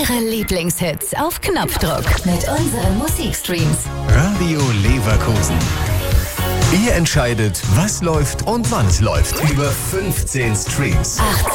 Ihre Lieblingshits auf Knopfdruck mit unseren Musikstreams. Radio Leverkusen. Ihr entscheidet, was läuft und wann es läuft. Über 15 Streams. 18